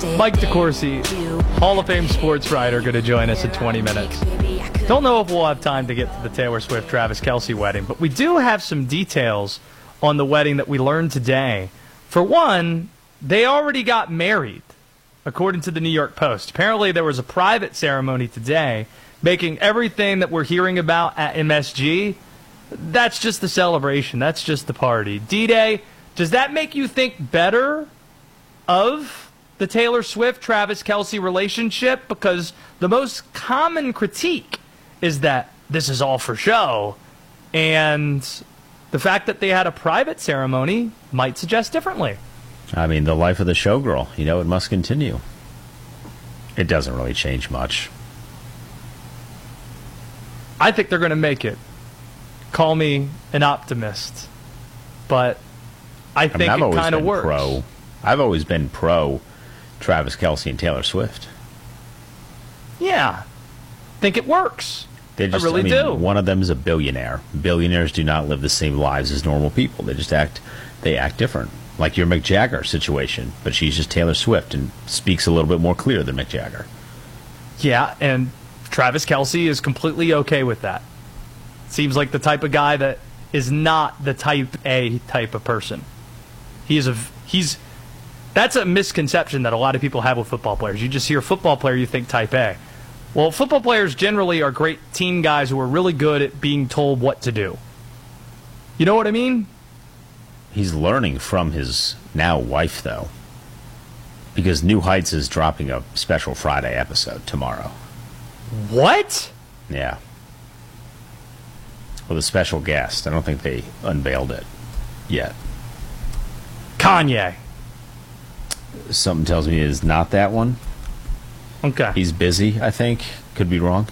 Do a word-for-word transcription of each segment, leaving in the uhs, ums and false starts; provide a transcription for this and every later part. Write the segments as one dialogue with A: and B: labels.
A: Mike DeCourcy, Hall of Fame sports writer, going to join us in twenty minutes. Don't know if we'll have time to get to the Taylor Swift-Travis Kelce wedding, but we do have some details on the wedding that we learned today. For one, they already got married, according to the New York Post. Apparently, there was a private ceremony today, making everything that we're hearing about at M S G, that's just the celebration. That's just the party. D-Day, does that make you think better of the Taylor Swift-Travis Kelce relationship? Because the most common critique is that this is all for show, and the fact that they had a private ceremony might suggest differently.
B: I mean, the life of the showgirl, you know, it must continue. It doesn't really change much.
A: I think they're going to make it. Call me an optimist, but I think
B: I mean,
A: it kind of works.
B: Pro. I've always been pro Travis Kelce and Taylor Swift.
A: Yeah, think it works.
B: They just,
A: I really
B: I mean,
A: do.
B: One of them is a billionaire. Billionaires do not live the same lives as normal people. They just act, they act different. Like your Mick Jagger situation, but she's just Taylor Swift and speaks a little bit more clear than Mick Jagger.
A: Yeah, and Travis Kelce is completely okay with that. Seems like the type of guy that is not the type A type of person. He is a he's that's a misconception that a lot of people have with football players. You just hear football player, you think type A. Well, football players generally are great team guys who are really good at being told what to do. You know what I mean?
B: He's learning from his now wife, though, because New Heights is dropping a special Friday episode tomorrow.
A: What?
B: Yeah. With a special guest. I don't think they unveiled it yet.
A: Kanye.
B: Something tells me it is not that one.
A: Okay.
B: He's busy, I think. Could be wrong.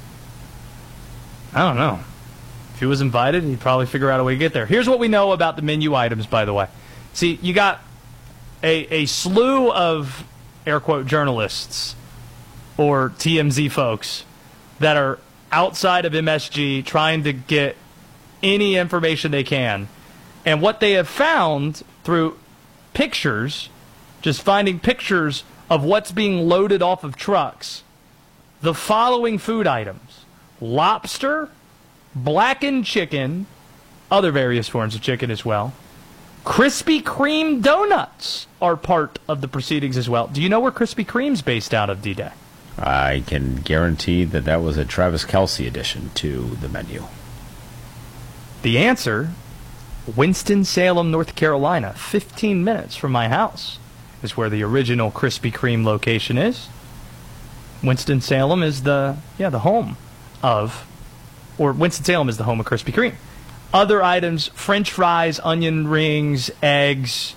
A: I don't know. If he was invited, he'd probably figure out a way to get there. Here's what we know about the menu items, by the way. See, you got a, a slew of, air quote, journalists or T M Z folks that are outside of M S G trying to get any information they can. And what they have found through pictures, just finding pictures of what's being loaded off of trucks, the following food items: lobster, blackened chicken, other various forms of chicken as well. Krispy Kreme donuts are part of the proceedings as well. Do you know where Krispy Kreme's based out of, D-Day?
B: I can guarantee that that was a Travis Kelce addition to the menu.
A: The answer, Winston-Salem, North Carolina, fifteen minutes from my house, is where the original Krispy Kreme location is. Winston-Salem is the, yeah, the home of, or Winston-Salem is the home of Krispy Kreme. Other items, French fries, onion rings, eggs.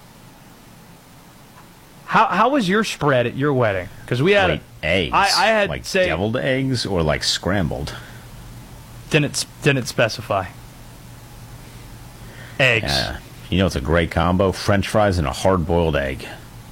A: How how was your spread at your wedding? Because we had
B: Wait,
A: a,
B: eggs.
A: I, I had
B: like
A: say
B: deviled eggs or like scrambled.
A: Didn't didn't specify. Eggs.
B: Yeah. You know, it's a great combo: French fries and a hard-boiled egg.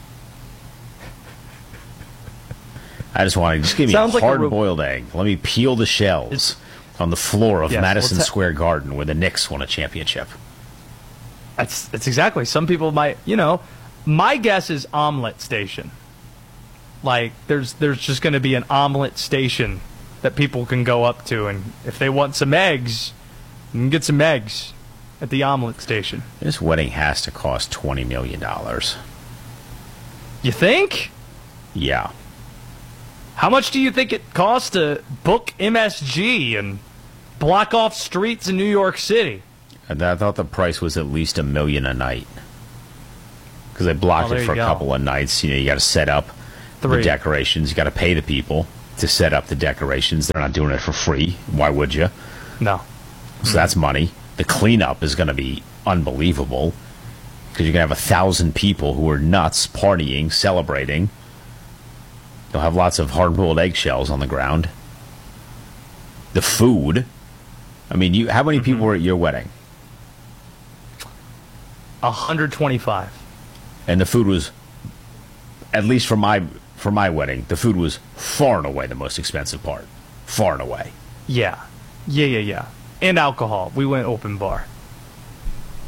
B: I just want to just give me
A: Sounds
B: a
A: like a
B: hard-boiled egg. Let me peel the shells
A: It's,
B: on the floor of
A: yes,
B: Madison
A: well, ta-
B: Square Garden, where the Knicks won a championship.
A: That's that's exactly. Some people might, you know. My guess is omelet station. Like there's there's just going to be an omelet station that people can go up to, and if they want some eggs, you can get some eggs at the omelet station.
B: This wedding has to cost twenty million dollars.
A: You think?
B: Yeah.
A: How much do you think it costs to book M S G and block off streets in New York City?
B: And I thought the price was at least a million a night. Because they blocked
A: Oh,
B: it
A: there
B: for a
A: you go.
B: couple of nights. You know, you got to set up
A: Three.
B: the decorations. You got to pay the people to set up the decorations. They're not doing it for free. Why would you?
A: No.
B: So that's money. The cleanup is going to be unbelievable. Because you're going to have a thousand people who are nuts, partying, celebrating. They'll have lots of hard-boiled eggshells on the ground. The food. I mean, you. How many people were at your wedding?
A: one hundred twenty-five.
B: And the food was, at least for my for my wedding, the food was far and away the most expensive part. Far and away.
A: Yeah. Yeah, yeah, yeah. And alcohol. We went open bar.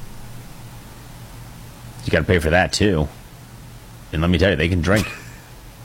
B: You got to pay for that, too. And let me tell you, they can drink.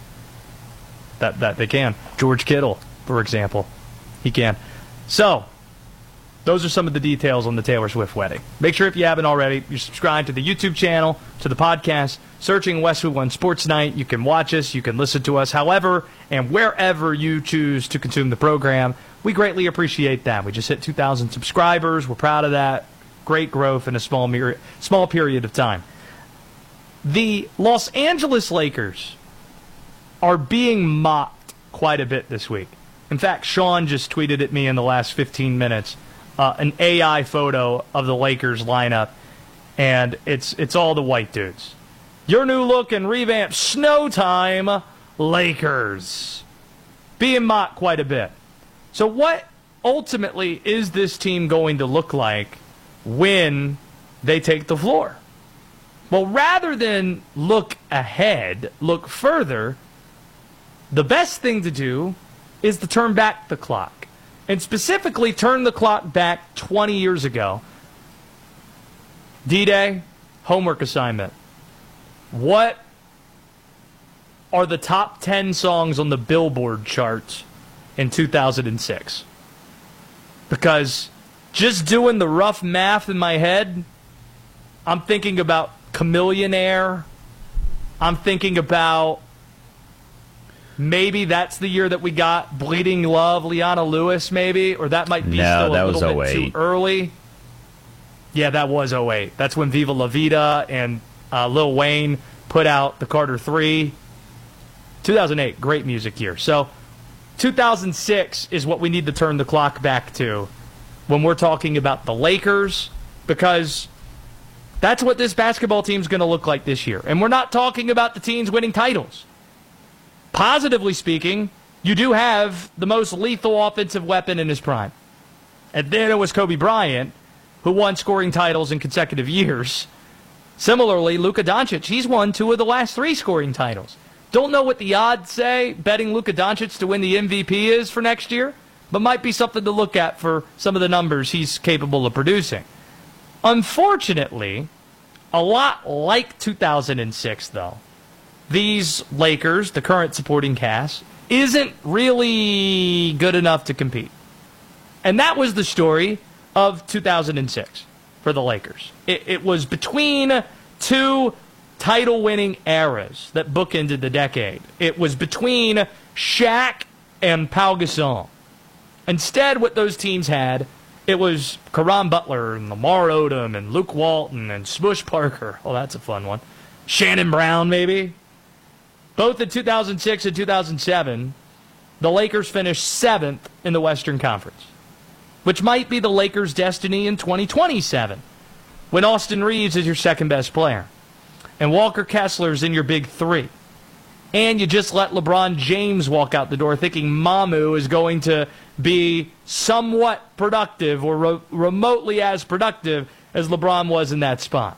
A: that, that they can. George Kittle, for example. He can. So, those are some of the details on the Taylor Swift wedding. Make sure if you haven't already, you subscribe to the YouTube channel, to the podcast, searching Westwood One Sports Night. You can watch us, you can listen to us, however and wherever you choose to consume the program. We greatly appreciate that. We just hit two thousand subscribers. We're proud of that. Great growth in a small, mir- small period of time. The Los Angeles Lakers are being mocked quite a bit this week. In fact, Sean just tweeted at me in the last fifteen minutes uh, an A I photo of the Lakers lineup, and it's it's all the white dudes. Your new look and revamped Snow Time Lakers. Being mocked quite a bit. So what ultimately is this team going to look like when they take the floor? Well, rather than look ahead, look further, the best thing to do is to turn back the clock. And specifically, turn the clock back twenty years ago. D-Day, homework assignment. What are the top ten songs on the Billboard charts in two thousand six? Because just doing the rough math in my head, I'm thinking about Chameleon Air. I'm thinking about maybe that's the year that we got Bleeding Love, Leona Lewis, maybe, or that might be
B: no,
A: still
B: that
A: a
B: was
A: little bit too early. Yeah, that was oh eight. That's when Viva La Vida and uh, Lil Wayne put out the Carter three. two thousand eight, great music year. So two thousand six is what we need to turn the clock back to when we're talking about the Lakers, because that's what this basketball team's going to look like this year. And we're not talking about the teams winning titles. Positively speaking, you do have the most lethal offensive weapon in his prime. And then it was Kobe Bryant, who won scoring titles in consecutive years. Similarly, Luka Doncic, he's won two of the last three scoring titles. Don't know what the odds say betting Luka Doncic to win the M V P is for next year, but might be something to look at for some of the numbers he's capable of producing. Unfortunately, a lot like two thousand six, though, these Lakers, the current supporting cast, isn't really good enough to compete. And that was the story of two thousand six for the Lakers. It, it was between two title-winning eras that bookended the decade. It was between Shaq and Pau Gasol. Instead, what those teams had, it was Caron Butler and Lamar Odom and Luke Walton and Smush Parker. Oh, that's a fun one. Shannon Brown, maybe. Both in two thousand six and two thousand seven, the Lakers finished seventh in the Western Conference, which might be the Lakers' destiny in twenty twenty-seven, when Austin Reeves is your second-best player, and Walker Kessler's in your big three, and you just let LeBron James walk out the door thinking Mamu is going to be somewhat productive or re- remotely as productive as LeBron was in that spot.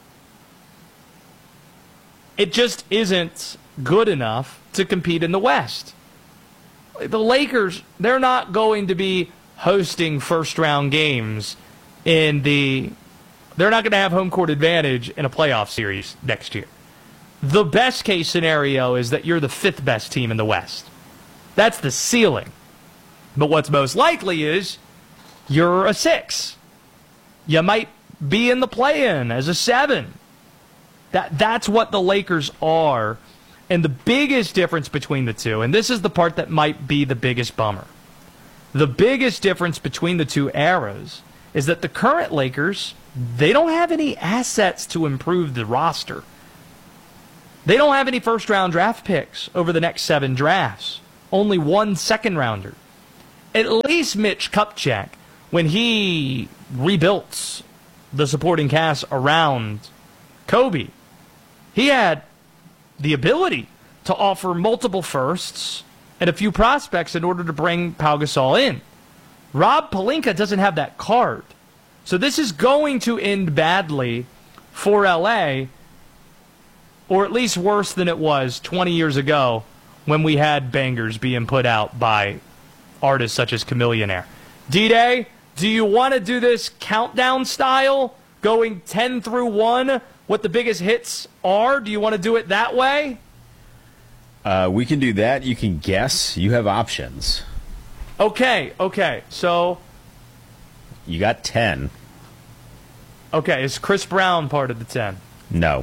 A: It just isn't good enough to compete in the West. The Lakers, they're not going to be hosting first-round games in the... They're not going to have home court advantage in a playoff series next year. The best-case scenario is that you're the fifth-best team in the West. That's the ceiling. But what's most likely is you're a six. You might be in the play-in as a seven. That, that's what the Lakers are. And the biggest difference between the two, and this is the part that might be the biggest bummer, the biggest difference between the two eras is that the current Lakers, they don't have any assets to improve the roster. They don't have any first-round draft picks over the next seven drafts. Only one second-rounder. At least Mitch Kupchak, when he rebuilt the supporting cast around Kobe, he had the ability to offer multiple firsts and a few prospects in order to bring Pau Gasol in. Rob Pelinka doesn't have that card. So this is going to end badly for L A, or at least worse than it was twenty years ago when we had bangers being put out by artists such as Chameleon Air. D-Day, do you want to do this countdown style, going ten through one, what the biggest hits are? Do you want to do it that way?
B: Uh, we can do that. You can guess. You have options.
A: Okay, okay. So,
B: You got ten.
A: okay, is Chris Brown part of the ten?
B: No.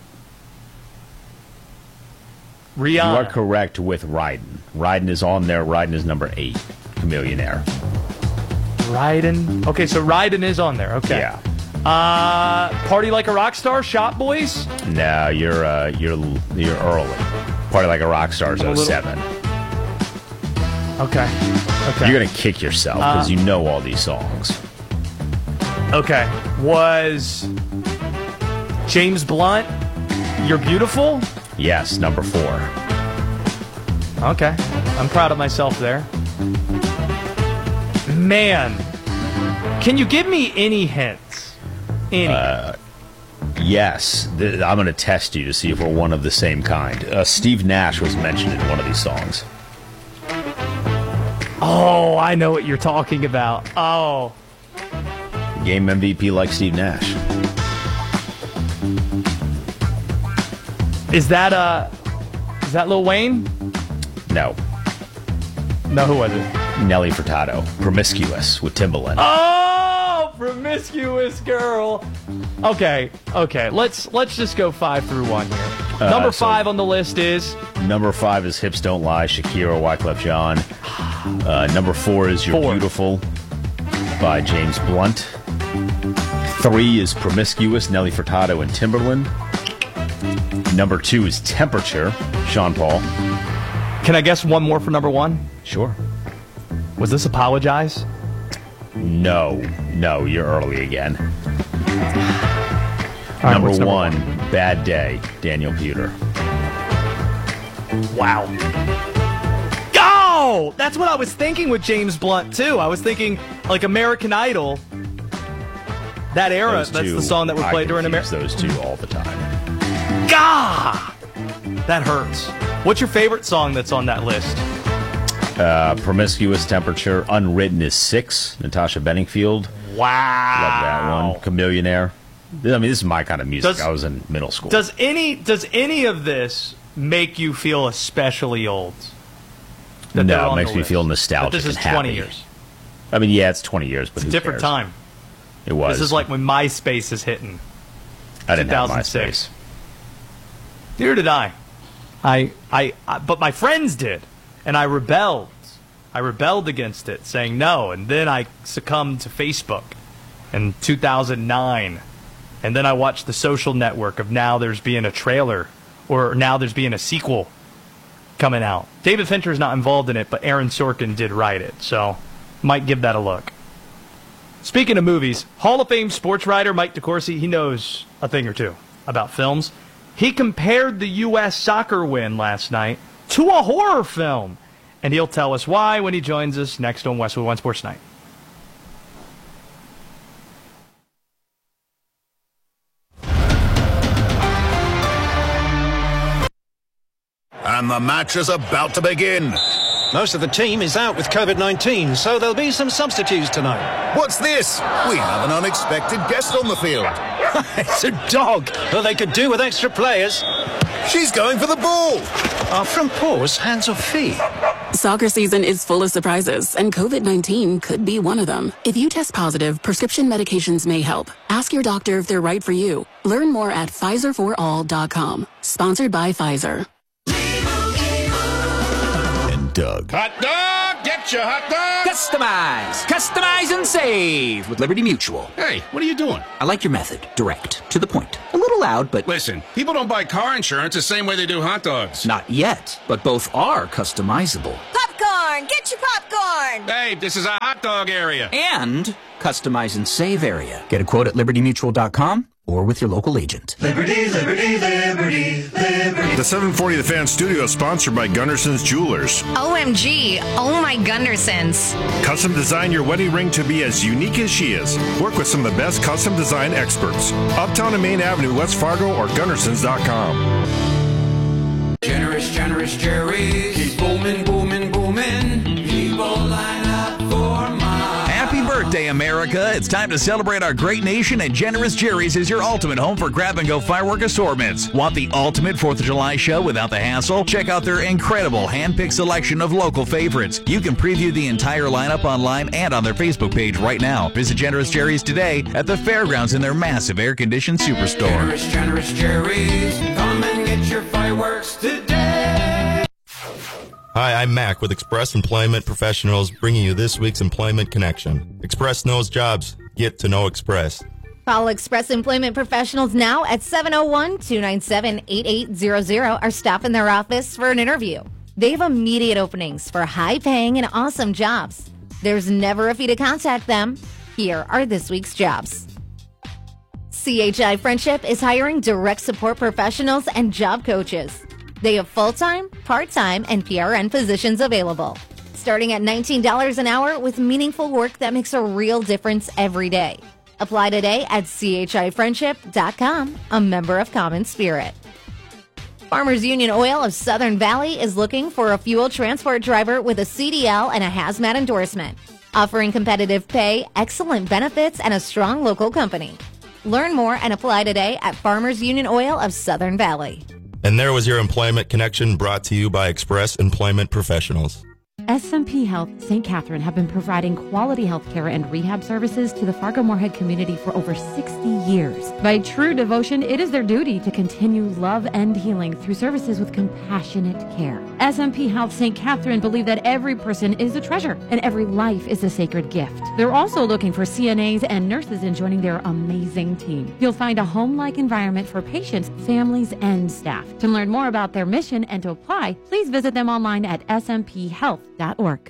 A: Rihanna.
B: You are correct with Ryden. Ryden is on there. Ryden is number eight. Chameleonaire.
A: Ryden. Okay, so Ryden is on there. Okay.
B: Yeah.
A: Uh, Party Like a Rock Star, Shop Boys.
B: No, you're uh, you're you're early. Party Like a Rock Star's
A: I'm a
B: oh
A: little-
B: seven.
A: Okay. Okay.
B: You're gonna kick yourself because
A: Uh,
B: you know all these songs.
A: Okay. Was James Blunt You're Beautiful?
B: Yes, number four.
A: Okay. I'm proud of myself there. Man. Can you give me any hints? Any.
B: Uh, Yes, th- I'm gonna test you to see if we're one of the same kind. Uh, Steve Nash was mentioned in one of these songs.
A: Oh, I know what you're talking about. Oh.
B: Game M V P like Steve Nash.
A: Is that uh is that Lil Wayne?
B: No,
A: No, who was it?
B: Nelly Furtado. Promiscuous with Timbaland.
A: Oh, promiscuous girl. Okay, okay. Let's let's just go five through one here.
B: Uh,
A: Number
B: so-
A: five on the list is
B: Number five is Hips Don't Lie, Shakira, Wyclef Jean. Uh, number four is You're
A: Four.
B: Beautiful by James Blunt. Three is Promiscuous, Nelly Furtado and Timberland. Number two is Temperature, Sean Paul.
A: Can I guess one more for number one?
B: Sure.
A: Was this Apologize?
B: No, no, you're early again.
A: All right,
B: number,
A: what's
B: one, Bad Day, Daniel Pewter.
A: Wow. Oh, that's what I was thinking with James Blunt too. I was thinking like American Idol. That era,
B: Those
A: that's
B: two,
A: the song that would
B: I
A: play during
B: confuse
A: American.
B: those two all the time.
A: Gah! That hurts. What's your favorite song that's on that list?
B: Uh, Promiscuous, Temperature, Unwritten is six, Natasha Bedingfield.
A: Wow.
B: Love that one. Chameleonaire. I mean, this is my kind of music.
A: Does-
B: I was in middle school.
A: Does any does any of this make you feel especially old? That they're
B: No,
A: on
B: it makes
A: the
B: me
A: list?
B: feel
A: That
B: nostalgic
A: this is
B: and happy.
A: twenty years.
B: I mean, yeah, it's twenty years, but
A: It's a
B: who
A: different
B: cares?
A: time.
B: It was.
A: This is like when MySpace is hitting.
B: I didn't have
A: two thousand six.
B: MySpace.
A: Neither did I. I, I, I, but my friends did, and I rebelled. I rebelled against it, saying no, and then I succumbed to Facebook in two thousand nine, and then I watched The Social Network of now there's being a trailer, or now there's being a sequel coming out. David Fincher is not involved in it, but Aaron Sorkin did write it, so might give that a look. Speaking of movies, Hall of Fame sports writer Mike DeCourcy, he knows a thing or two about films. He compared the U S soccer win last night to a horror film, and he'll tell us why when he joins us next on Westwood One Sports Night.
C: And the match is about to begin.
D: Most of the team is out with COVID nineteen, so there'll be some substitutes tonight.
C: What's this? We have an unexpected guest on the field.
D: It's a dog. Well, they could do with extra players.
C: She's going for the ball.
D: Are from paws, hands or feet?
E: Soccer season is full of surprises, and COVID nineteen could be one of them. If you test positive, prescription medications may help. Ask your doctor if they're right for you. Learn more at Pfizer for all dot com. Sponsored by Pfizer.
C: And Doug.
F: Hot dog! Get your hot dog!
G: Customize! Customize and save with Liberty Mutual.
F: Hey, what are you doing?
G: I like your method. Direct. To the point. A little loud, but
F: Listen, people don't buy car insurance the same way they do hot dogs.
G: not yet. But both are customizable.
H: Popcorn! Get your popcorn!
F: Hey, this is a hot dog area.
G: And customize and save area. Get a quote at liberty mutual dot com or with your local agent.
I: Liberty, liberty, liberty, liberty. The seven forty The Fan Studio is sponsored by Gunderson's Jewelers.
H: O M G! Oh my Gundersons!
I: Custom design your wedding ring to be as unique as she is. Work with some of the best custom design experts. Uptown and Main Avenue, West Fargo, or Gundersons dot com.
J: Generous, generous Jerry. Keep booming, booming, booming. People line up for my.
K: Happy birthday, America. America. It's time to celebrate our great nation, and Generous Jerry's is your ultimate home for grab-and-go firework assortments. Want the ultimate fourth of July show without the hassle? Check out their incredible hand-picked selection of local favorites. You can preview the entire lineup online and on their Facebook page right now. Visit Generous Jerry's today at the fairgrounds in their massive air-conditioned superstore.
J: Generous, Generous Jerry's. Come and get your fireworks today.
L: Hi, I'm Mac with Express Employment Professionals, bringing you this week's Employment Connection. Express knows jobs. Get to know Express.
M: Call Express Employment Professionals now at seven oh one, two nine seven, eight eight zero zero or stop in their office for an interview. They have immediate openings for high-paying and awesome jobs. There's never a fee to contact them. Here are this week's jobs. C H I Friendship is hiring direct support professionals and job coaches. They have full-time, part-time, and P R N positions available, starting at nineteen dollars an hour with meaningful work that makes a real difference every day. Apply today at C H I friendship dot com, a member of Common Spirit. Farmers Union Oil of Southern Valley is looking for a fuel transport driver with a C D L and a hazmat endorsement, offering competitive pay, excellent benefits, and a strong local company. Learn more and apply today at Farmers Union Oil of Southern Valley.
L: And there was your Employment Connection, brought to you by Express Employment Professionals.
N: S M P Health Saint Catherine have been providing quality health care and rehab services to the Fargo-Moorhead community for over sixty years. By true devotion, it is their duty to continue love and healing through services with compassionate care. S M P Health Saint Catherine believe that every person is a treasure and every life is a sacred gift. They're also looking for C N As and nurses in joining their amazing team. You'll find a home-like environment for patients, families, and staff. To learn more about their mission and to apply, please visit them online at s m p health dot org.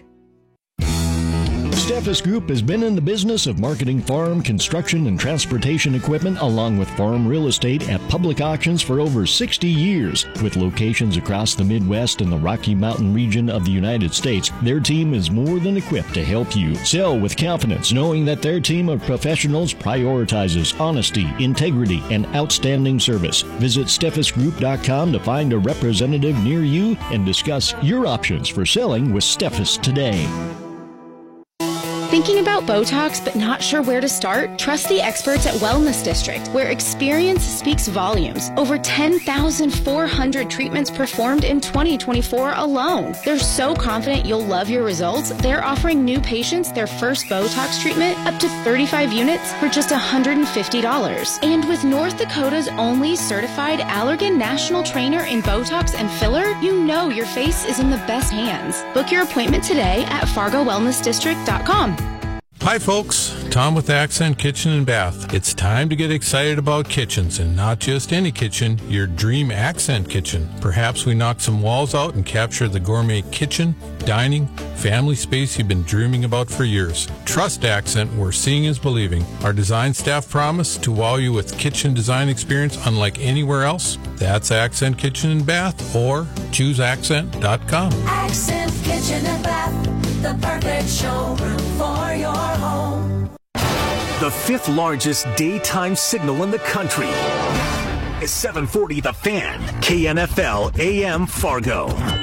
O: Steffes Group has been in the business of marketing farm, construction, and transportation equipment along with farm real estate at public auctions for over sixty years. With locations across the Midwest and the Rocky Mountain region of the United States, their team is more than equipped to help you sell with confidence, knowing that their team of professionals prioritizes honesty, integrity, and outstanding service. Visit steffes group dot com to find a representative near you and discuss your options for selling with Steffes today.
P: Thinking about Botox but not sure where to start? Trust the experts at Wellness District, where experience speaks volumes. Over ten thousand four hundred treatments performed in twenty twenty-four alone. They're so confident you'll love your results, they're offering new patients their first Botox treatment up to thirty-five units for just one hundred fifty dollars. And with North Dakota's only certified Allergan National Trainer in Botox and filler, you know your face is in the best hands. Book your appointment today at fargo wellness district dot com.
Q: Hi folks, Tom with Accent Kitchen and Bath. It's time to get excited about kitchens, and not just any kitchen, your dream Accent kitchen. Perhaps we knock some walls out and capture the gourmet kitchen, dining, family space you've been dreaming about for years. Trust Accent, where seeing is believing. Our design staff promise to wow you with kitchen design experience unlike anywhere else. That's Accent Kitchen and Bath, or choose accent dot com.
J: Accent Kitchen and Bath, the perfect showroom for your home.
R: The fifth largest daytime signal in the country is seven forty The Fan, K N F L A M Fargo.